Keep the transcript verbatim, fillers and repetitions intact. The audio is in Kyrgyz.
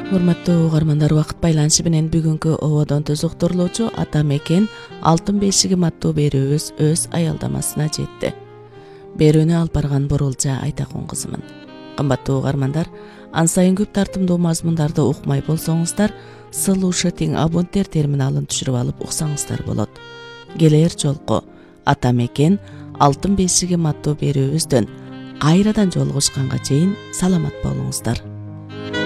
Урматтуу угармандар, убакыт байланышы менен бүгүнкү ободон төз уктурлоочу ата мекен алтын бешиги аттуу берүүбүз өз аялдамасына жетти. Берүүнү алып барган Бурулжа Айтакун кызымын. Кымбаттуу угармандар, ан сайын көп тартымдуу мазмундарды укмай болсоңуздар, Слушай тең абонттер терминалын түшүрүп алып уксаңыздар болот. Келер жолку ата мекен алтын бешиги аттуу берүүбүздөн кайрадан жолугушканга чейин саламат болуңуздар.